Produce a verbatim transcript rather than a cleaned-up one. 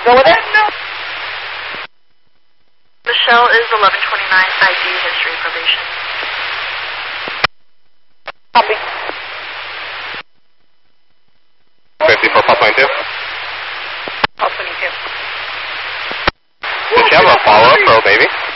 go with it? No. Michelle is eleven twenty-nine, I D history probation. Copy. fifty for Pop twenty-two. Pop twenty-two. Did you have a follow-up for old baby?